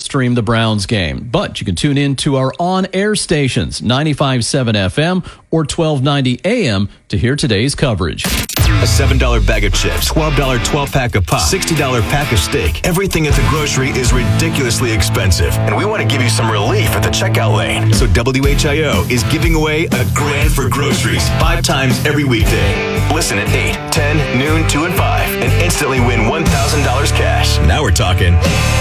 stream the Browns game. But you can tune in to our on-air stations, 95.7 FM or 1290 AM, to hear today's coverage. A $7 bag of chips, $12 12-pack of pop, $60 pack of steak. Everything at the grocery is ridiculously expensive, and we want to give you some relief at the checkout lane. So WHIO is giving away a grand for groceries 5 times every weekday. Listen at 8, 10, noon, 2, and 5, and instantly win $1,000 cash. Now we're talking.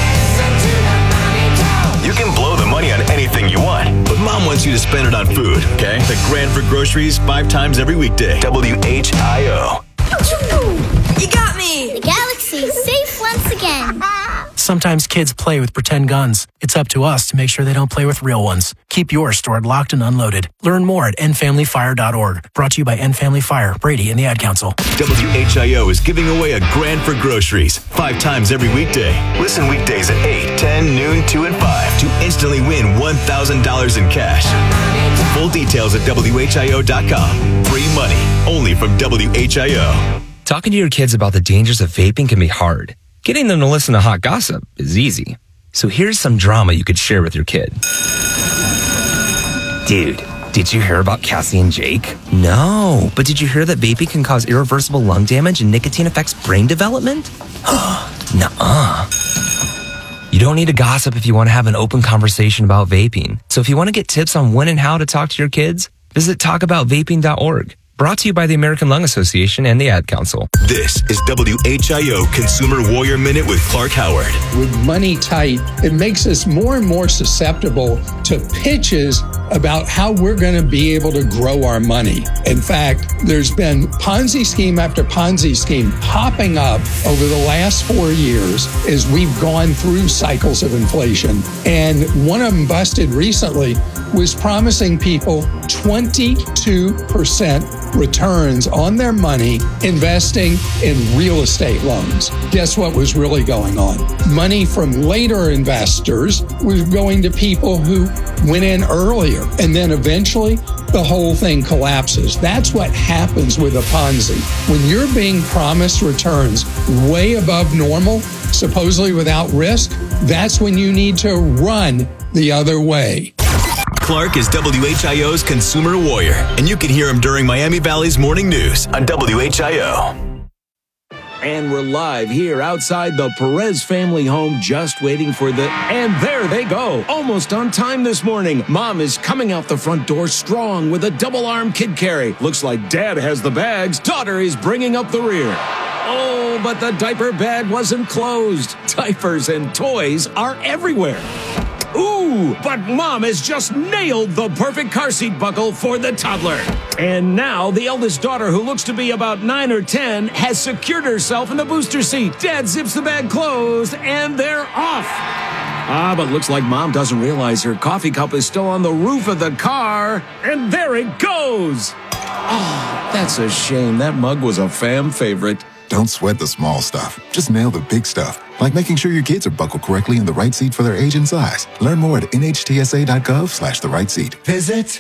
You can blow the money on anything you want, but Mom wants you to spend it on food, okay? The grand for groceries 5 times every weekday. WHIO. You got me! The galaxy's safe once again. Sometimes kids play with pretend guns. It's up to us to make sure they don't play with real ones. Keep yours stored locked and unloaded. Learn more at endfamilyfire.org. Brought to you by End Family Fire, Brady, and the Ad Council. WHIO is giving away a grand for groceries 5 times every weekday. Listen weekdays at 8, 10, noon, 2, and 5 to instantly win $1,000 in cash. Full details at WHIO.com. Free money only from WHIO. Talking to your kids about the dangers of vaping can be hard. Getting them to listen to hot gossip is easy. So here's some drama you could share with your kid. Dude, did you hear about Cassie and Jake? No, but did you hear that vaping can cause irreversible lung damage and nicotine affects brain development? Nuh-uh. You don't need to gossip if you want to have an open conversation about vaping. So if you want to get tips on when and how to talk to your kids, visit talkaboutvaping.org. Brought to you by the American Lung Association and the Ad Council. This is WHIO Consumer Warrior Minute with Clark Howard. With money tight, it makes us more and more susceptible to pitches about how we're going to be able to grow our money. In fact, there's been Ponzi scheme after Ponzi scheme popping up over the last 4 years as we've gone through cycles of inflation. And one of them busted recently was promising people 22% returns on their money investing in real estate loans. Guess what was really going on? Money from later investors was going to people who went in earlier, and then eventually the whole thing collapses. That's what happens with a Ponzi. When you're being promised returns way above normal, supposedly without risk, that's when you need to run the other way. Clark is WHIO's Consumer Warrior, and you can hear him during Miami Valley's Morning News on WHIO. And we're live here outside the Perez family home, just waiting for and there they go. Almost on time this morning. Mom is coming out the front door strong with a double-arm kid carry. Looks like Dad has the bags. Daughter is bringing up the rear. Oh, but the diaper bag wasn't closed. Diapers and toys are everywhere. Ooh, but Mom has just nailed the perfect car seat buckle for the toddler. And now the eldest daughter, who looks to be about 9 or 10, has secured herself in the booster seat. Dad zips the bag closed, and they're off. But looks like Mom doesn't realize her coffee cup is still on the roof of the car. And there it goes. Oh, that's a shame. That mug was a fam favorite. Don't sweat the small stuff. Just nail the big stuff, like making sure your kids are buckled correctly in the right seat for their age and size. Learn more at nhtsa.gov/the right seat. Visit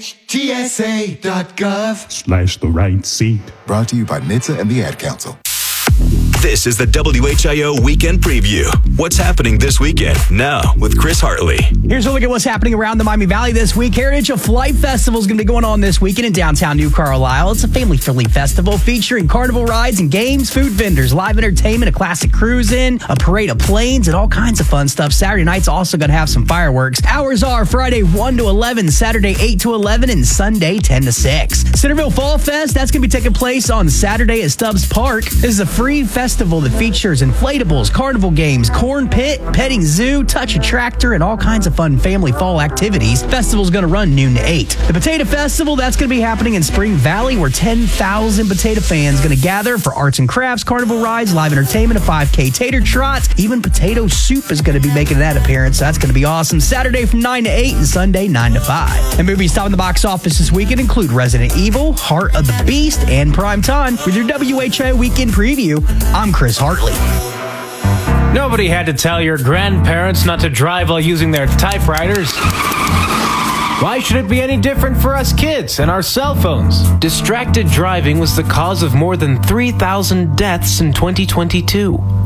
nhtsa.gov/the right seat. Brought to you by NHTSA and the Ad Council. This is the WHIO Weekend Preview. What's happening this weekend? Now with Chris Hartley. Here's a look at what's happening around the Miami Valley this week. Heritage of Flight Festival is going to be going on this weekend in downtown New Carlisle. It's a family-friendly festival featuring carnival rides and games, food vendors, live entertainment, a classic cruise-in, a parade of planes, and all kinds of fun stuff. Saturday night's also going to have some fireworks. Hours are Friday 1 to 11, Saturday 8 to 11, and Sunday 10 to 6. Centerville Fall Fest, that's going to be taking place on Saturday at Stubbs Park. This is a free festival that features inflatables, carnival games, corn pit, petting zoo, touch a tractor, and all kinds of fun family fall activities. Festival's going to run noon to 8. The Potato Festival, that's going to be happening in Spring Valley, where 10,000 potato fans going to gather for arts and crafts, carnival rides, live entertainment, a 5K tater trot. Even potato soup is going to be making that appearance. So that's going to be awesome. Saturday from 9 to 8 and Sunday 9 to 5. And movies topping the box office this weekend include Resident Evil, Heart of the Beast, and Prime Time. With your WHIO Weekend Preview, I'm Chris Hartley. Nobody had to tell your grandparents not to drive while using their typewriters. Why should it be any different for us kids and our cell phones? Distracted driving was the cause of more than 3,000 deaths in 2022.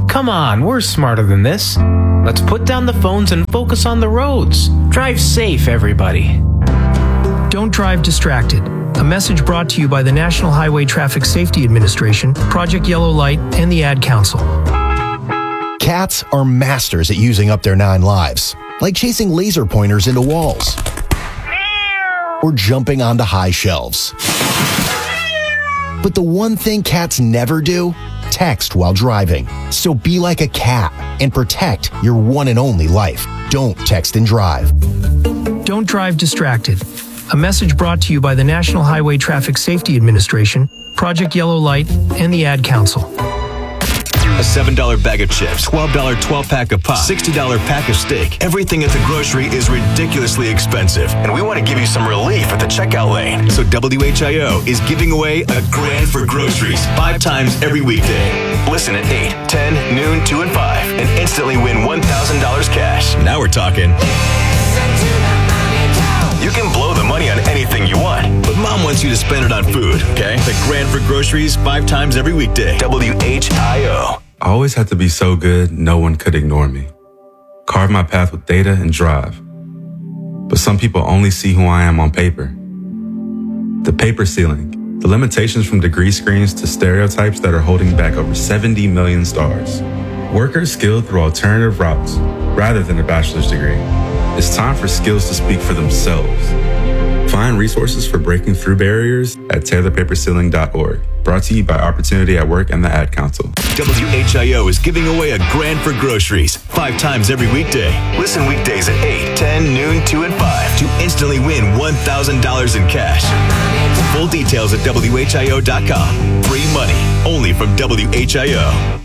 Come on, we're smarter than this. Let's put down the phones and focus on the roads. Drive safe, everybody. Don't drive distracted. A message brought to you by the National Highway Traffic Safety Administration, Project Yellow Light, and the Ad Council. Cats are masters at using up their 9 lives, like chasing laser pointers into walls or jumping onto high shelves. But the one thing cats never do? Text while driving. So be like a cat and protect your one and only life. Don't text and drive. Don't drive distracted. A message brought to you by the National Highway Traffic Safety Administration, Project Yellow Light, and the Ad Council. A $7 bag of chips, $12 12-pack of pop, $60 pack of steak. Everything at the grocery is ridiculously expensive, and we want to give you some relief at the checkout lane. So WHIO is giving away a grand for groceries 5 times every weekday. Listen at 8, 10, noon, 2, and 5, and instantly win $1,000 cash. Now we're talking. You can blow the money on anything you want, but Mom wants you to spend it on food, okay? The grand for groceries 5 times every weekday. WHIO. I always had to be so good, no one could ignore me. Carve my path with data and drive. But some people only see who I am on paper. The paper ceiling, the limitations from degree screens to stereotypes that are holding back over 70 million stars. Workers skilled through alternative routes, rather than a bachelor's degree. It's time for skills to speak for themselves. Find resources for breaking through barriers at tailorpaperceiling.org. Brought to you by Opportunity at Work and the Ad Council. WHIO is giving away a grand for groceries 5 times every weekday. Listen weekdays at 8, 10, noon, 2, and 5 to instantly win $1,000 in cash. Full details at WHIO.com. Free money only from WHIO.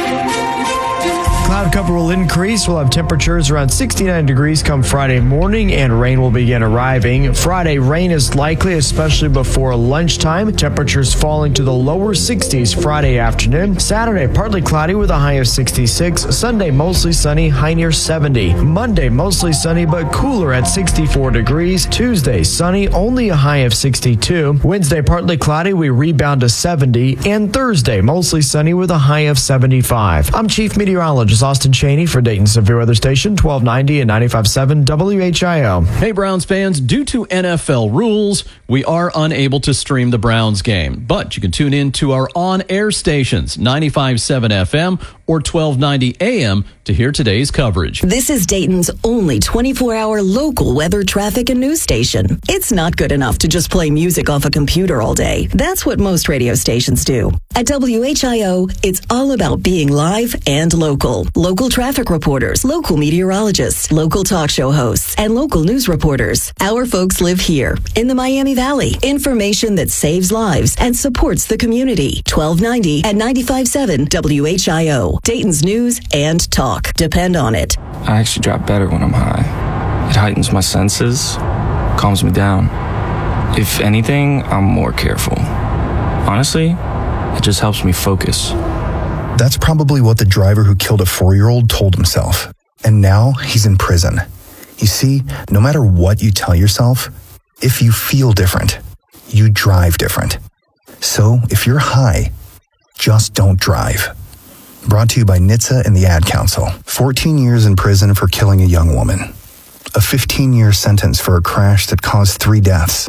Cloud cover will increase. We'll have temperatures around 69 degrees come Friday morning, and rain will begin arriving. Friday, rain is likely, especially before lunchtime. Temperatures falling to the lower 60s Friday afternoon. Saturday, partly cloudy with a high of 66. Sunday, mostly sunny, high near 70. Monday, mostly sunny but cooler at 64 degrees. Tuesday, sunny, only a high of 62. Wednesday, partly cloudy, we rebound to 70. And Thursday, mostly sunny with a high of 75. I'm Chief Meteorologist Austin Cheney for Dayton Severe Weather Station, 1290 and 95.7 WHIO. Hey, Browns fans, due to NFL rules, we are unable to stream the Browns game, but you can tune in to our on-air stations, 95.7 FM or 1290 AM, to hear today's coverage. This is Dayton's only 24-hour local weather, traffic, and news station. It's not good enough to just play music off a computer all day. That's what most radio stations do. At WHIO, it's all about being live and local. Local traffic reporters, local meteorologists, local talk show hosts, and local news reporters. Our folks live here in the Miami Valley. Information that saves lives and supports the community. 1290 and 95.7 WHIO. Dayton's news and talk. Depend on it. I actually drive better when I'm high. It heightens my senses, calms me down. If anything, I'm more careful. Honestly, it just helps me focus. That's probably what the driver who killed a 4-year-old told himself. And now he's in prison. You see, no matter what you tell yourself, if you feel different, you drive different. So if you're high, just don't drive. Brought to you by NHTSA and the Ad Council. 14 years in prison for killing a young woman. A 15-year sentence for a crash that caused 3 deaths.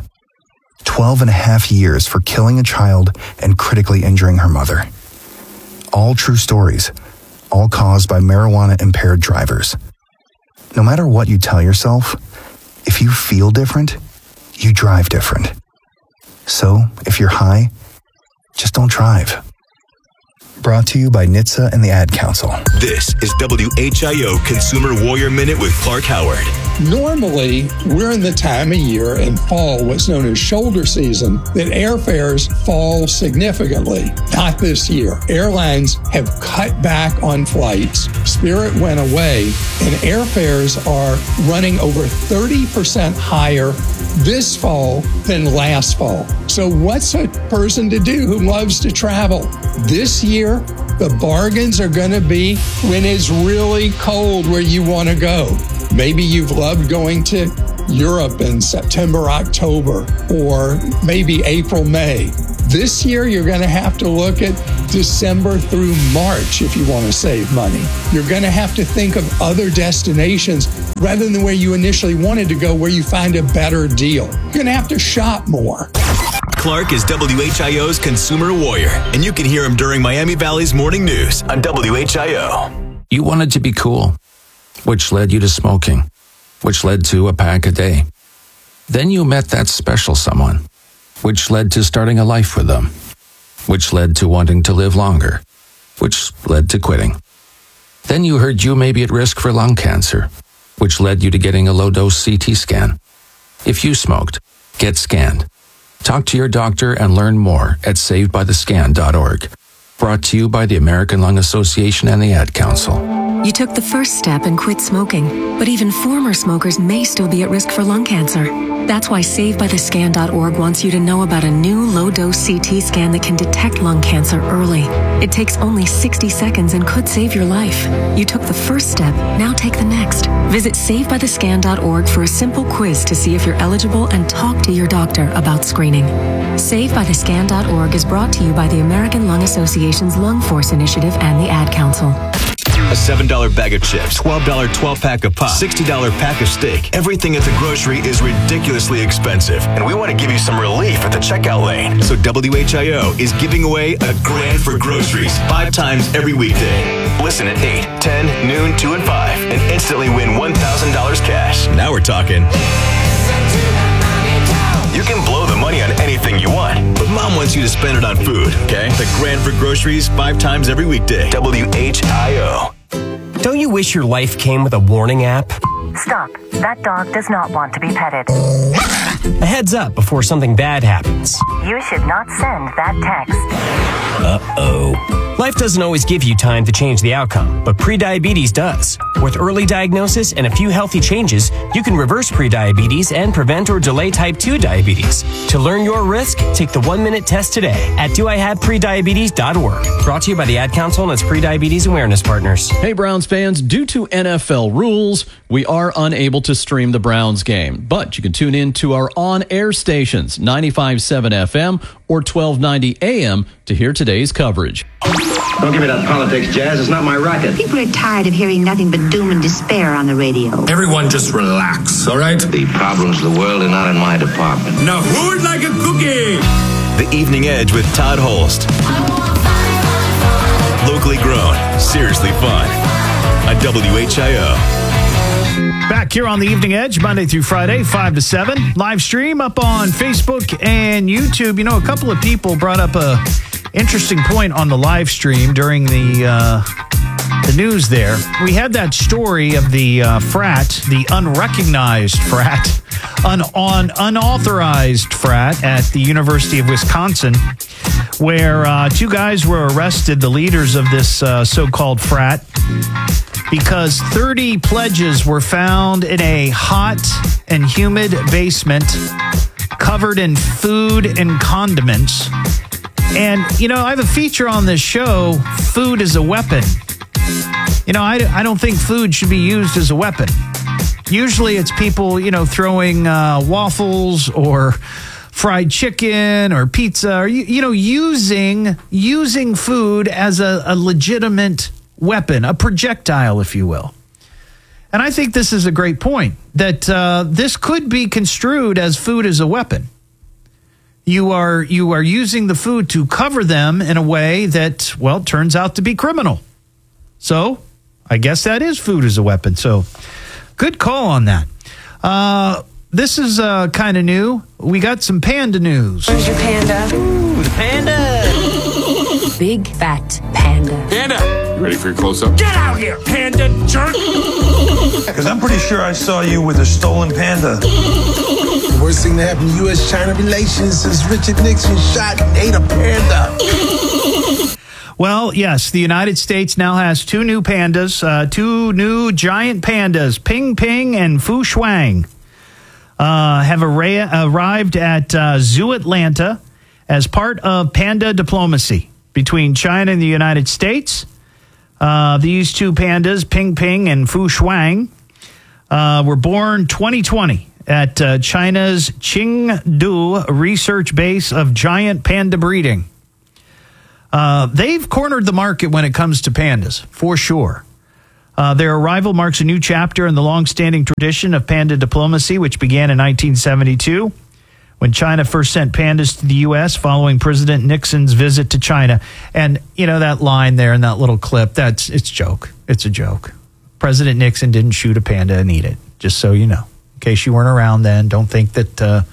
12 and a half years for killing a child and critically injuring her mother. All true stories, all caused by marijuana-impaired drivers. No matter what you tell yourself, if you feel different, you drive different. So, if you're high, just don't drive. Brought to you by NHTSA and the Ad Council. This is WHIO Consumer Warrior Minute with Clark Howard. Normally, we're in the time of year in fall, what's known as shoulder season, that airfares fall significantly. Not this year. Airlines have cut back on flights. Spirit went away, and airfares are running over 30% higher this fall than last fall. So what's a person to do who loves to travel? This year, the bargains are going to be when it's really cold where you want to go. Maybe you've loved going to Europe in September, October, or maybe April, May. This year, you're going to have to look at December through March if you want to save money. You're going to have to think of other destinations rather than where you initially wanted to go, where you find a better deal. You're going to have to shop more. Clark is WHIO's consumer warrior, and you can hear him during Miami Valley's morning news on WHIO. You wanted to be cool, which led you to smoking, which led to a pack a day. Then you met that special someone, which led to starting a life with them, which led to wanting to live longer, which led to quitting. Then you heard you may be at risk for lung cancer, which led you to getting a low-dose CT scan. If you smoked, get scanned. Talk to your doctor and learn more at savedbythescan.org. Brought to you by the American Lung Association and the Ad Council. You took the first step and quit smoking, but even former smokers may still be at risk for lung cancer. That's why SaveByTheScan.org wants you to know about a new low-dose CT scan that can detect lung cancer early. It takes only 60 seconds and could save your life. You took the first step, now take the next. Visit SaveByTheScan.org for a simple quiz to see if you're eligible and talk to your doctor about screening. SaveByTheScan.org is brought to you by the American Lung Association's Lung Force Initiative and the Ad Council. A $7 bag of chips, $12 12-pack of pop, $60 pack of steak. Everything at the grocery is ridiculously expensive, and we want to give you some relief at the checkout lane. So WHIO is giving away a grand for groceries 5 times every weekday. Listen at 8, 10, noon, 2, and 5, and instantly win $1,000 cash. Now we're talking. You can blow the money on anything you want, but Mom wants you to spend it on food, okay? The grand for groceries 5 times every weekday. WHIO. Don't you wish your life came with a warning app? Stop. That dog does not want to be petted. A heads up before something bad happens. You should not send that text. Uh-oh. Life doesn't always give you time to change the outcome, but prediabetes does. With early diagnosis and a few healthy changes, you can reverse prediabetes and prevent or delay type 2 diabetes. To learn your risk, take the 1-minute test today at doihaveprediabetes.org. Brought to you by the Ad Council and its prediabetes awareness partners. Hey, Browns fans, due to NFL rules, we are unable to stream the Browns game, but you can tune in to our on-air stations, 95.7 FM or 1290 AM, to hear today's coverage. Don't give me that politics, Jazz. It's not my racket. People are tired of hearing nothing but doom and despair on the radio. Everyone just relax, all right? The problems of the world are not in my department. Now who would like a cookie? The Evening Edge with Todd Holst. Locally grown, seriously fun. On WHIO. Back here on the Evening Edge, Monday through Friday, 5 to 7. Live stream up on Facebook and YouTube. You know, a couple of people brought up a interesting point on the live stream during the news there. We had that story of the frat, the unrecognized frat, unauthorized frat at the University of Wisconsin, where 2 guys were arrested, the leaders of this so-called frat, because 30 pledges were found in a hot and humid basement covered in food and condiments. And, you know, I have a feature on this show, Food is a Weapon. You know, I don't think food should be used as a weapon. Usually it's people, you know, throwing waffles or fried chicken or pizza, or, you know, using food as a legitimate weapon, a projectile, if you will. And I think this is a great point, that this could be construed as food as a weapon. You are using the food to cover them in a way that, well, turns out to be criminal. So I guess that is food as a weapon. So good call on that. This is kind of new. We got some panda news. Where's your panda? Ooh, the panda. Big fat panda. Panda! You ready for your close-up? Get out here, panda jerk! Because I'm pretty sure I saw you with a stolen panda. The worst thing to happen to U.S.-China relations is Richard Nixon shot and ate a panda. Well, yes, the United States now has 2 new pandas, 2 new giant pandas, Ping Ping and Fu Shuang, have arrived at Zoo Atlanta as part of panda diplomacy between China and the United States. These 2 pandas, Ping Ping and Fu Shuang, were born 2020 at China's Chengdu research base of giant panda breeding. They've cornered the market when it comes to pandas, for sure. Their arrival marks a new chapter in the long-standing tradition of panda diplomacy, which began in 1972 when China first sent pandas to the U.S. following President Nixon's visit to China. And, you know, that line there in that little clip, it's a joke. It's a joke. President Nixon didn't shoot a panda and eat it, just so you know. In case you weren't around then, don't think that,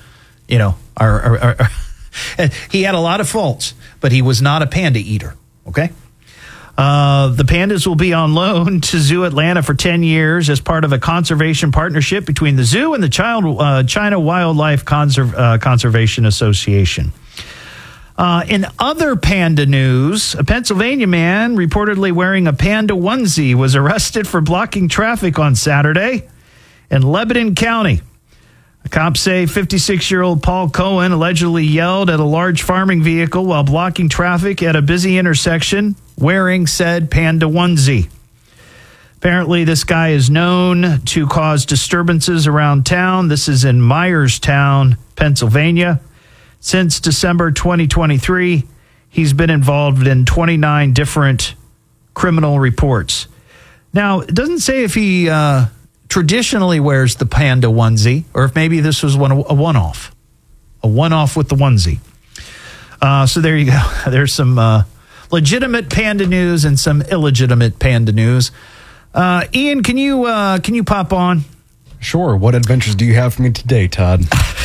he had a lot of faults, but he was not a panda eater, okay? The pandas will be on loan to Zoo Atlanta for 10 years as part of a conservation partnership between the zoo and the China Wildlife Conservation Association. In other panda news, a Pennsylvania man reportedly wearing a panda onesie was arrested for blocking traffic on Saturday in Lebanon County. Cops say 56-year-old Paul Cohen allegedly yelled at a large farming vehicle while blocking traffic at a busy intersection wearing said panda onesie. Apparently, this guy is known to cause disturbances around town. This is in Myerstown, Pennsylvania. Since December 2023, he's been involved in 29 different criminal reports. Now, it doesn't say if he traditionally wears the panda onesie or if maybe this was a one-off with the onesie. So there you go. There's some legitimate panda news and some illegitimate panda news. Ian, can you pop on? Sure. What adventures do you have for me today, Todd?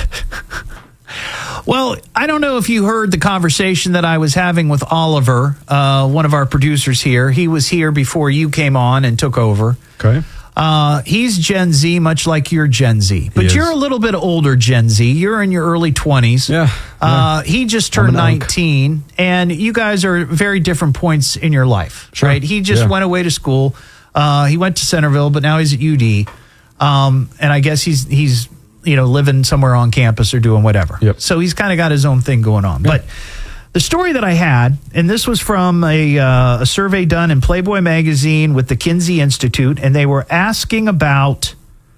Well, I don't know if you heard the conversation that I was having with Oliver, one of our producers here. He was here before you came on and took over. Okay. He's Gen Z, much like you're Gen Z. But you're a little bit older Gen Z. You're in your early 20s. Yeah. He just turned 19, and you guys are at very different points in your life, sure. Right? He just went away to school. He went to Centerville, but now he's at UD. And I guess he's living somewhere on campus or doing whatever. Yep. So he's kind of got his own thing going on. But the story that I had, and this was from a survey done in Playboy magazine with the Kinsey Institute, and they were asking about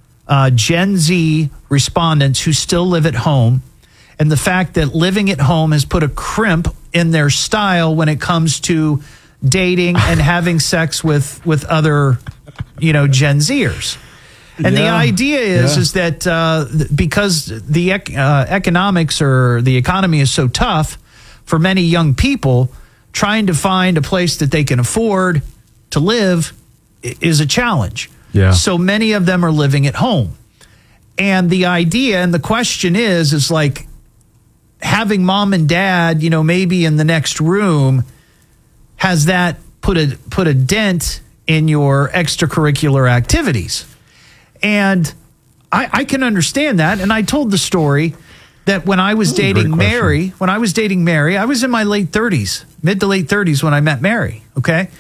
Gen Z respondents who still live at home, and the fact that living at home has put a crimp in their style when it comes to dating and having sex with other, Gen Zers. And the idea is that because the economics or the economy is so tough for many young people, trying to find a place that they can afford to live is a challenge. Yeah. So many of them are living at home. And the idea and the question is like having mom and dad, maybe in the next room, has that put a dent in your extracurricular activities? And I can understand that. And I told the story that when I was dating Mary, I was in my late 30s, mid to late 30s when I met Mary. Okay.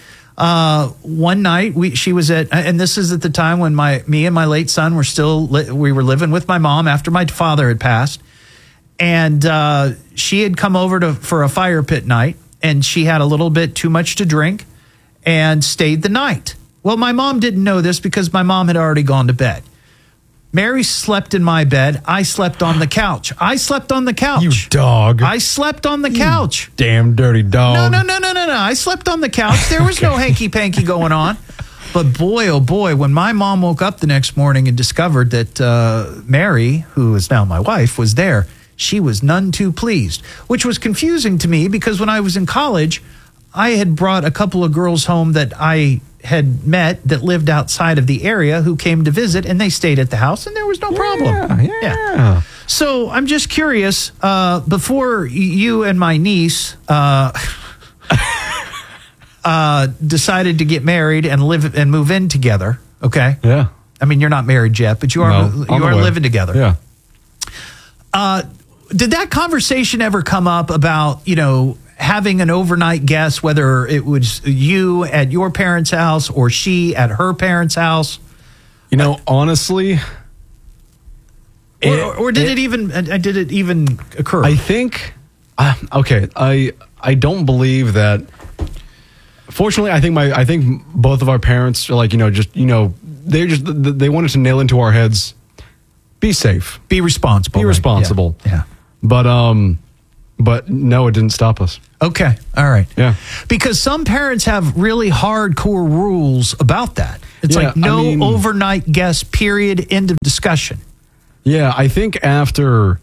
One night she was and this is at the time when me and my late son were we were living with my mom after my father had passed. And she had come over for a fire pit night, and she had a little bit too much to drink and stayed the night. Well, my mom didn't know this because my mom had already gone to bed. Mary slept in my bed. I slept on the couch. You dog. I slept on the couch. Damn dirty dog. No. I slept on the couch. There was no hanky-panky going on. But boy, oh boy, when my mom woke up the next morning and discovered that Mary, who is now my wife, was there, she was none too pleased, which was confusing to me because when I was in college, I had brought a couple of girls home that I had met that lived outside of the area who came to visit, and they stayed at the house, and there was no problem. Yeah. So I'm just curious, before you and my niece decided to get married and live and move in together, okay? Yeah. I mean, you're not married yet, but you are living together. Yeah. Did that conversation ever come up about, having an overnight guest, whether it was you at your parents' house or she at her parents' house? Honestly, or did it even occur? I think I don't believe that. Fortunately, I think both of our parents are like, they wanted to nail into our heads, be safe, be responsible. Yeah. But But no, it didn't stop us. Okay. All right. Yeah. Because some parents have really hardcore rules about that. It's like no overnight guest, period, end of discussion. Yeah, I think after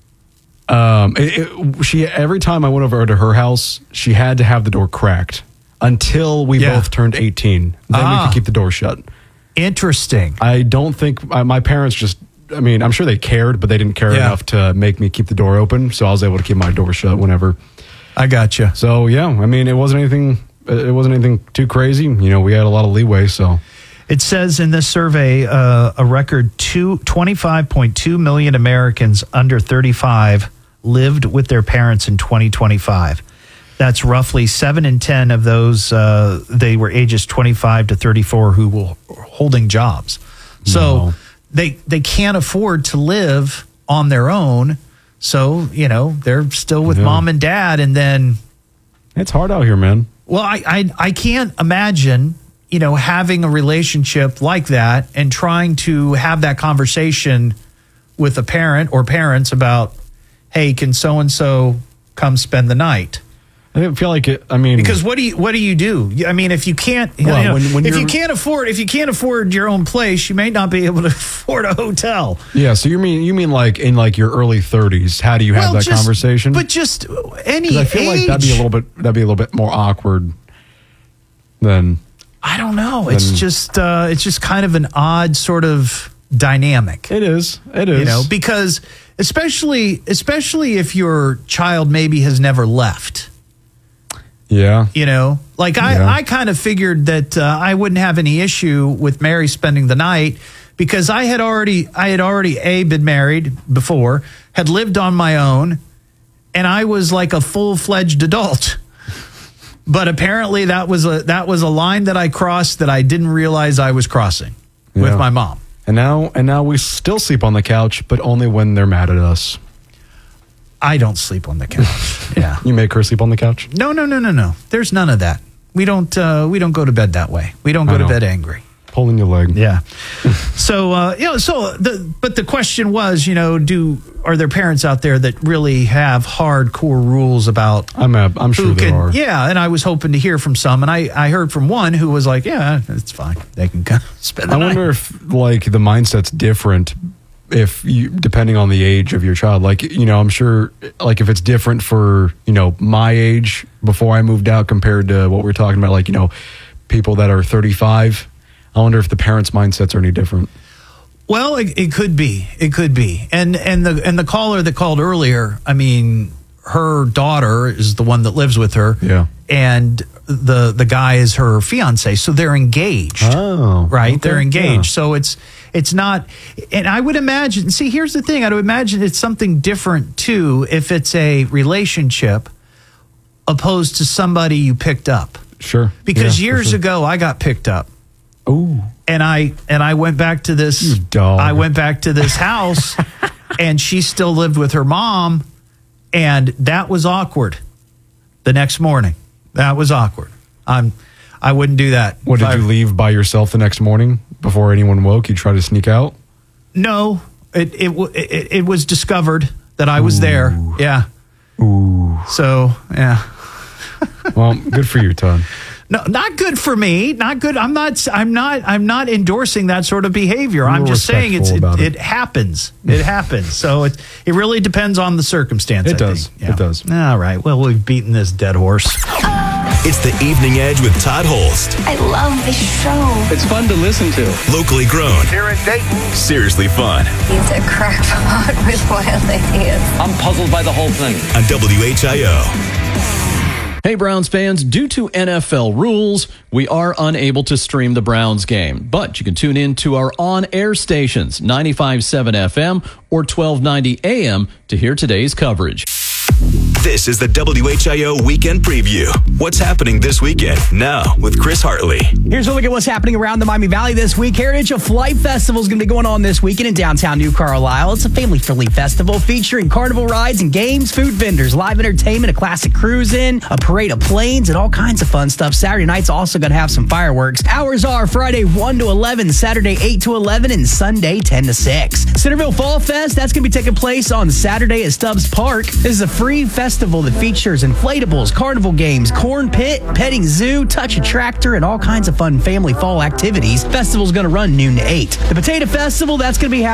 she every time I went over to her house, she had to have the door cracked until we both turned 18. Then we could keep the door shut. Interesting. I don't think my parents just, I mean, I'm sure they cared, but they didn't care enough to make me keep the door open. So I was able to keep my door shut whenever. I gotcha. So yeah, I mean, it wasn't anything too crazy. You know, we had a lot of leeway. So it says in this survey, a record 25.2 million Americans under 35 lived with their parents in 2025. That's roughly 7 in 10 of those. They were ages 25 to 34 who were holding jobs. So they can't afford to live on their own. So, you know, they're still with mom and dad. And then it's hard out here, man. Well, I can't imagine, you know, having a relationship like that and trying to have that conversation with a parent or parents about, hey, can so-and-so come spend the night? I feel like it. I mean, because what do you do? I mean, if you can't, if you can't afford your own place, you may not be able to afford a hotel. Yeah. So you mean like in like your early 30s? How do you have that conversation? But just any I feel age, like that'd be a little bit more awkward than. I don't know. It's just kind of an odd sort of dynamic. It is. You know, because especially if your child maybe has never left. Yeah. You know, like I kind of figured that I wouldn't have any issue with Mary spending the night because I had already been married before, had lived on my own, and I was like a full-fledged adult. But apparently that was a line that I crossed that I didn't realize I was crossing with my mom. And now we still sleep on the couch, but only when they're mad at us. I don't sleep on the couch. Yeah. You make her sleep on the couch? No. There's none of that. We don't go to bed that way. We don't go to bed angry. Pulling your leg. Yeah. So but the question was, you know, are there parents out there that really have hardcore rules about? I'm sure there are. Yeah, and I was hoping to hear from some, and I heard from one who was like, yeah, it's fine. They can kind of spend the night. I wonder if like the mindset's different depending on the age of your child. Like, you know, I'm sure like if it's different for, you know, my age before I moved out compared to what we're talking about, like, you know, people that are 35, I wonder if the parents' mindsets are any different. Well, it could be. It could be. And the caller that called earlier, I mean, her daughter is the one that lives with her. Yeah. And the guy is her fiance, so they're engaged. Oh. Right? Okay, They're engaged. yeah. So it's not, and I would imagine, see, here's the thing, I would imagine it's something different too if it's a relationship opposed to somebody you picked up. Sure. Because years ago I got picked up. Ooh. And I went back to this dog. I went back to this house and she still lived with her mom, and that was awkward the next morning. That was awkward. I wouldn't do that. What, did you leave by yourself the next morning before anyone woke? You try to sneak out? No, it was discovered that I was there. Yeah. Ooh. So, yeah. Well, good for you, Todd. No, not good for me. Not good. I'm not endorsing that sort of behavior. I'm just saying it happens. It happens. So it really depends on the circumstance. It does. Yeah. It does. All right. Well, we've beaten this dead horse. It's the Evening Edge with Todd Holst. I love this show. It's fun to listen to. Locally grown. Here in Dayton. Seriously fun. It's a crackpot with wild ideas. I'm puzzled by the whole thing. On WHIO. Hey, Browns fans, due to NFL rules, we are unable to stream the Browns game, but you can tune in to our on-air stations, 95.7 FM or 1290 AM, to hear today's coverage. This is the WHIO Weekend Preview. What's happening this weekend? Now with Chris Hartley. Here's a look at what's happening around the Miami Valley this week. Heritage of Flight Festival is going to be going on this weekend in downtown New Carlisle. It's a family-friendly festival featuring carnival rides and games, food vendors, live entertainment, a classic cruise-in, a parade of planes, and all kinds of fun stuff. Saturday night's also going to have some fireworks. Hours are Friday 1 to 11, Saturday 8 to 11, and Sunday 10 to 6. Centerville Fall Fest, that's going to be taking place on Saturday at Stubbs Park. This is a free festival festival that features inflatables, carnival games, corn pit, petting zoo, touch a tractor, and all kinds of fun family fall activities. Festival's going to run noon to 8. The Potato Festival, that's going to be happening